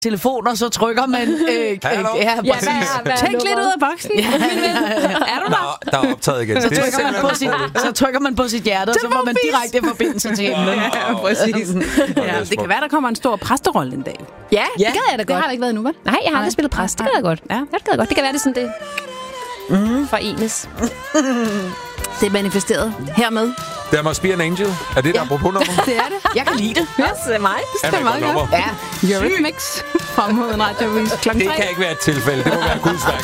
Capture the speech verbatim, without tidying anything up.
telefoner, så trykker man... Øh, øh, ja, ja, hvad er, hvad Tænk lidt ud af boksen. Ja, ja, ja. Er du der? Der, der er optaget igen. Så Det er trykker, man på sit, så trykker man på sit hjerte, og så får man direkte forbindelse til himlen. Ja, præcis. Ja, det kan være, der kommer en stor præsterolle en dag. Ja, Ja, det gad jeg da Det godt. har der ikke været nu, vel? Nej, jeg har aldrig spillet præst. Det gad jeg godt. Ja. Ja, det gad jeg godt. Det kan være, det er sådan, det mm. forenes. Det er manifesteret hermed. Der must be an angel. Er det et Ja. apropos nummer? Det er det. Jeg kan lide det. Ja, det er mig. Er det et godt nummer? Ja. Eurythmics fra Moden Radio klokken Det tre. kan ikke være et tilfælde. Det må være Guds værk.